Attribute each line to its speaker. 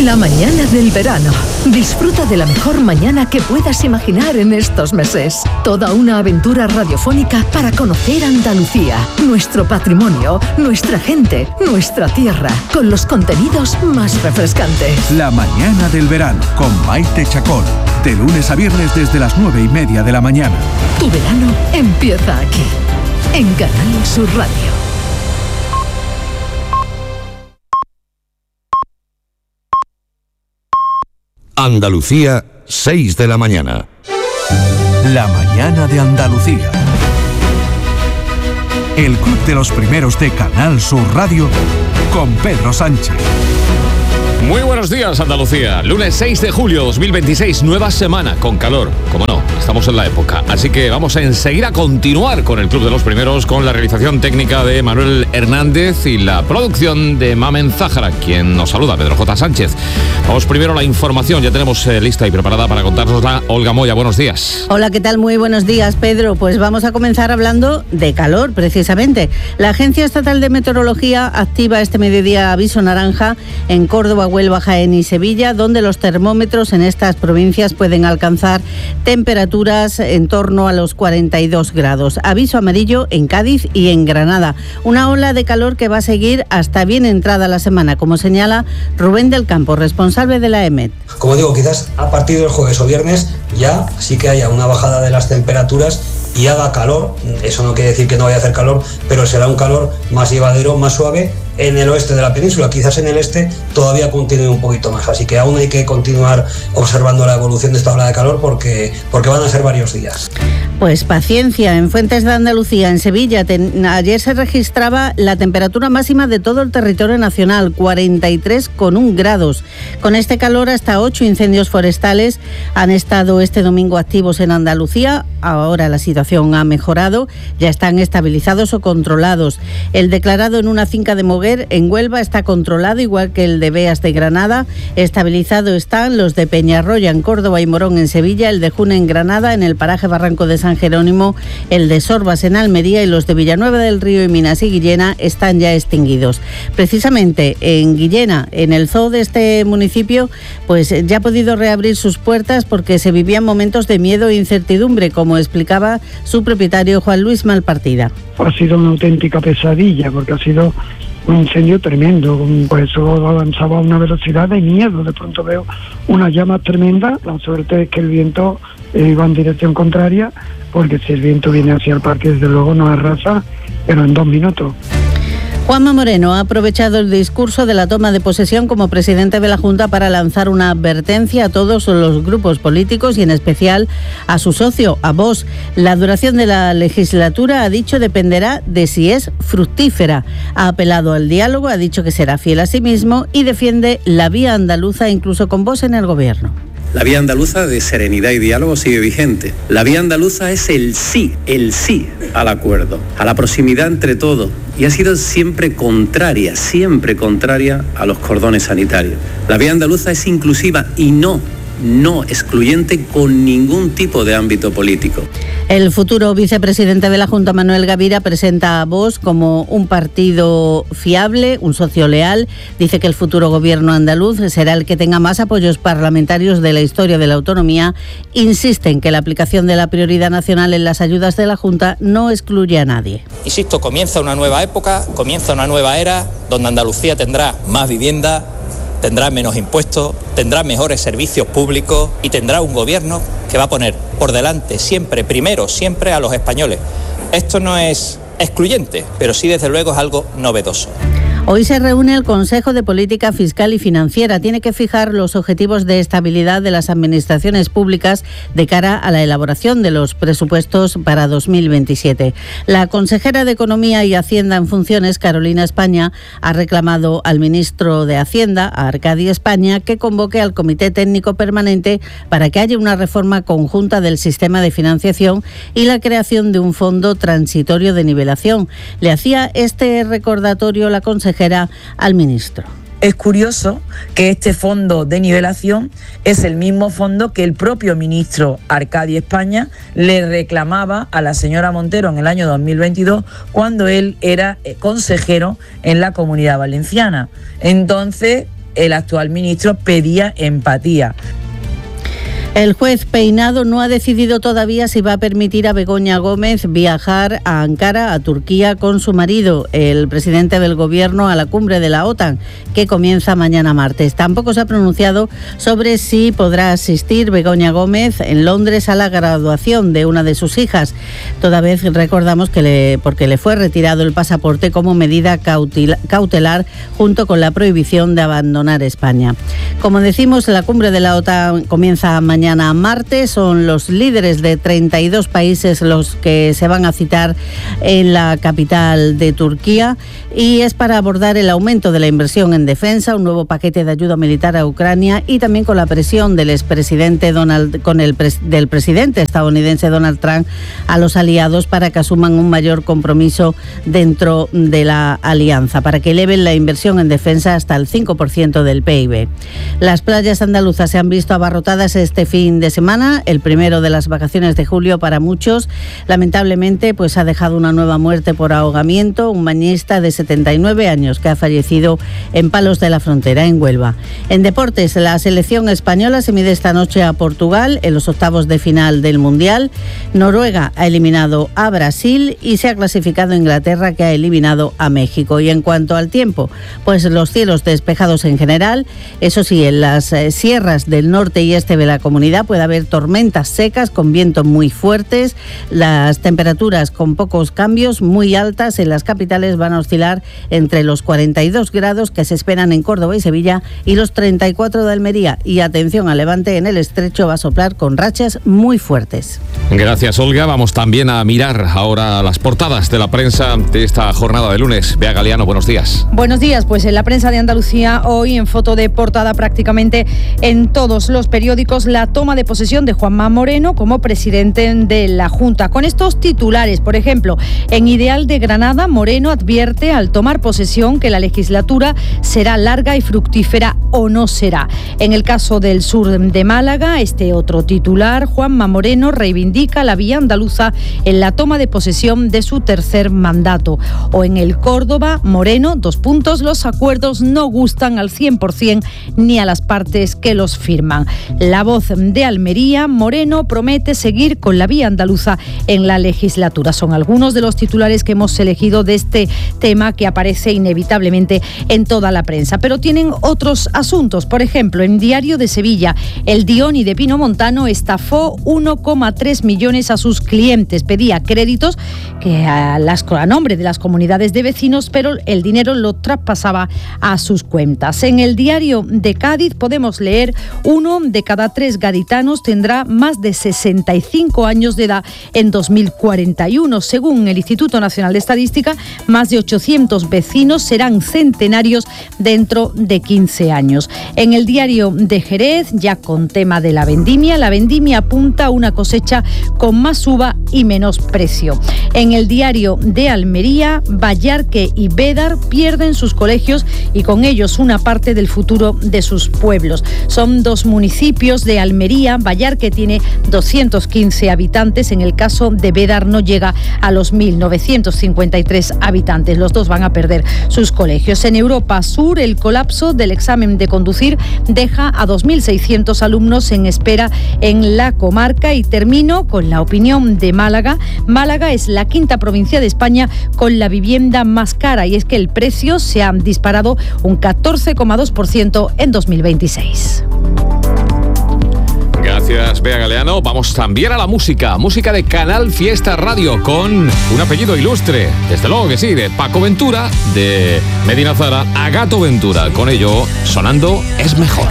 Speaker 1: La mañana del verano. Disfruta de la mejor mañana que puedas imaginar en estos meses. Toda una aventura radiofónica para conocer Andalucía, nuestro patrimonio, nuestra gente, nuestra tierra, con los contenidos más refrescantes.
Speaker 2: La mañana del verano con Maite Chacón. De lunes a viernes desde las 9:30 de la mañana.
Speaker 1: Tu verano empieza aquí, en Canal Sur Radio.
Speaker 3: Andalucía, 6 de la mañana.
Speaker 2: La mañana de Andalucía. El club de los primeros de Canal Sur Radio con Pedro Sánchez.
Speaker 4: Muy buenos días, Andalucía. Lunes 6 de julio 2026, nueva semana con calor. Como no, estamos en la época. Así que vamos enseguida a continuar con el Club de los Primeros, con la realización técnica de Manuel Hernández y la producción de Mamen Zájara, quien nos saluda, Pedro J. Sánchez. Vamos primero a la información. Ya tenemos lista y preparada para contárnosla Olga Moya. Buenos días.
Speaker 5: Hola, ¿qué tal? Muy buenos días, Pedro. Pues vamos a comenzar hablando de calor, precisamente. La Agencia Estatal de Meteorología activa este mediodía aviso naranja en Córdoba, Huelva, Jaén y Sevilla, donde los termómetros en estas provincias pueden alcanzar temperaturas en torno a los 42 grados. Aviso amarillo en Cádiz y en Granada. Una ola de calor que va a seguir hasta bien entrada la semana, como señala Rubén del Campo, responsable de la EMET.
Speaker 6: Como digo, quizás a partir del jueves o viernes ya sí que haya una bajada de las temperaturas y haga calor. Eso no quiere decir que no vaya a hacer calor, pero será un calor más llevadero, más suave en el oeste de la península. Quizás en el este todavía continúe un poquito más, así que aún hay que continuar observando la evolución de esta ola de calor porque van a ser varios días.
Speaker 5: Pues paciencia. En Fuentes de Andalucía, en Sevilla, ayer se registraba la temperatura máxima de todo el territorio nacional, 43,1 grados. Con este calor, hasta 8 incendios forestales han estado este domingo activos en Andalucía. Ahora la situación ha mejorado, ya están estabilizados o controlados. El declarado en una finca de Moguer, en Huelva, está controlado, igual que el de Beas de Granada. Estabilizado están los de Peñarroya en Córdoba y Morón en Sevilla, el de June en Granada, en el paraje Barranco de San Jerónimo, el de Sorbas en Almería, y los de Villanueva del Río y Minas y Guillena están ya extinguidos. Precisamente en Guillena, en el zoo de este municipio, pues ya ha podido reabrir sus puertas porque se vivían momentos de miedo e incertidumbre, como explicaba su propietario Juan Luis Malpartida.
Speaker 7: Ha sido una auténtica pesadilla porque ha sido un incendio tremendo, pues eso avanzaba a una velocidad de miedo. De pronto veo unas llamas tremendas. La suerte es que el viento iba en dirección contraria, porque si el viento viene hacia el parque, desde luego nos arrasa, pero en 2 minutos.
Speaker 5: Juanma Moreno ha aprovechado el discurso de la toma de posesión como presidente de la Junta para lanzar una advertencia a todos los grupos políticos y en especial a su socio, a Vox. La duración de la legislatura, ha dicho, dependerá de si es fructífera. Ha apelado al diálogo, ha dicho que será fiel a sí mismo y defiende la vía andaluza incluso con Vox en el gobierno.
Speaker 8: La vía andaluza de serenidad y diálogo sigue vigente. La vía andaluza es el sí al acuerdo, a la proximidad entre todos. Y ha sido siempre contraria a los cordones sanitarios. La vía andaluza es inclusiva y no excluyente con ningún tipo de ámbito político.
Speaker 5: El futuro vicepresidente de la Junta, Manuel Gavira, presenta a Vox como un partido fiable, un socio leal. Dice que el futuro gobierno andaluz será el que tenga más apoyos parlamentarios de la historia de la autonomía. Insiste en que la aplicación de la prioridad nacional en las ayudas de la Junta no excluye a nadie.
Speaker 9: Insisto, comienza una nueva época, comienza una nueva era donde Andalucía tendrá más vivienda, tendrá menos impuestos, tendrá mejores servicios públicos y tendrá un gobierno que va a poner por delante siempre a los españoles. Esto no es excluyente, pero sí desde luego es algo novedoso.
Speaker 5: Hoy se reúne el Consejo de Política Fiscal y Financiera. Tiene que fijar los objetivos de estabilidad de las administraciones públicas de cara a la elaboración de los presupuestos para 2027. La consejera de Economía y Hacienda en funciones, Carolina España, ha reclamado al ministro de Hacienda, a Arcadi España, que convoque al Comité Técnico Permanente para que haya una reforma conjunta del sistema de financiación y la creación de un fondo transitorio de nivelación. Le hacía este recordatorio la consejera al ministro.
Speaker 10: Es curioso que este fondo de nivelación es el mismo fondo que el propio ministro Arcadi España le reclamaba a la señora Montero en el año 2022 cuando él era consejero en la Comunidad Valenciana. Entonces, el actual ministro pedía empatía.
Speaker 5: El juez Peinado no ha decidido todavía si va a permitir a Begoña Gómez viajar a Ankara, a Turquía, con su marido, el presidente del gobierno, a la cumbre de la OTAN, que comienza mañana martes. Tampoco se ha pronunciado sobre si podrá asistir Begoña Gómez en Londres a la graduación de una de sus hijas. Toda vez recordamos que porque le fue retirado el pasaporte como medida cautelar junto con la prohibición de abandonar España. Como decimos, la cumbre de la OTAN comienza mañana martes. Son los líderes de 32 países los que se van a citar en la capital de Turquía, y es para abordar el aumento de la inversión en defensa, un nuevo paquete de ayuda militar a Ucrania y también con la presión del expresidente del presidente estadounidense Donald Trump a los aliados para que asuman un mayor compromiso dentro de la alianza, para que eleven la inversión en defensa hasta el 5% del PIB. Las playas andaluzas se han visto abarrotadas este fin de semana, el primero de las vacaciones de julio para muchos. Lamentablemente, pues ha dejado una nueva muerte por ahogamiento, un bañista de 79 años que ha fallecido en Palos de la Frontera, en Huelva. En deportes, la selección española se mide esta noche a Portugal en los octavos de final del Mundial. Noruega ha eliminado a Brasil y se ha clasificado Inglaterra, que ha eliminado a México. Y en cuanto al tiempo, pues los cielos despejados en general. Eso sí, en las sierras del norte y este de la comunidad puede haber tormentas secas con vientos muy fuertes. Las temperaturas con pocos cambios, muy altas. En las capitales van a oscilar entre los 42 grados que se esperan en Córdoba y Sevilla y los 34 de Almería. Y atención al Levante, en el Estrecho va a soplar con rachas muy fuertes.
Speaker 4: Gracias, Olga. Vamos también a mirar ahora las portadas de la prensa de esta jornada de lunes. Bea Galeano, buenos días.
Speaker 11: Buenos días. Pues en la prensa de Andalucía hoy, en foto de portada prácticamente en todos los periódicos, la toma de posesión de Juanma Moreno como presidente de la Junta. Con estos titulares, por ejemplo, en Ideal de Granada, Moreno advierte al tomar posesión que la legislatura será larga y fructífera o no será. En el caso del sur de Málaga, este otro titular, Juanma Moreno reivindica la vía andaluza en la toma de posesión de su tercer mandato. O en el Córdoba, Moreno, los acuerdos no gustan al 100% ni a las partes que los firman. La Voz de Almería, Moreno promete seguir con la vía andaluza en la legislatura. Son algunos de los titulares que hemos elegido de este tema que aparece inevitablemente en toda la prensa. Pero tienen otros asuntos. Por ejemplo, en Diario de Sevilla, el Dioni de Pinomontano estafó 1,3 millones a sus clientes. Pedía créditos que a nombre de las comunidades de vecinos, pero el dinero lo traspasaba a sus cuentas. En el Diario de Cádiz podemos leer: 1 de cada 3 gaditanos tendrá más de 65 años de edad en 2041. Según el Instituto Nacional de Estadística, más de 800 vecinos serán centenarios dentro de 15 años. En el Diario de Jerez, ya con tema de la vendimia apunta a una cosecha con más uva y menos precio. En el Diario de Almería, Vallarque y Bédar pierden sus colegios y con ellos una parte del futuro de sus pueblos. Son dos municipios de Almería. Vallarque tiene 215 habitantes. En el caso de Bédar no llega a los 1.953 habitantes. Los dos van a perder sus colegios. En Europa Sur, el colapso del examen de conducir deja a 2.600 alumnos en espera en la comarca. Y termino con la opinión de Málaga. Málaga es la quinta provincia de España con la vivienda más cara, y es que el precio se ha disparado un 14,2% en 2026.
Speaker 4: Gracias, Bea Galeano. Vamos también a la música de Canal Fiesta Radio, con un apellido ilustre, desde luego que sí, de Paco Ventura, de Medina Zara a Gato Ventura. Con ello, sonando Es Mejor.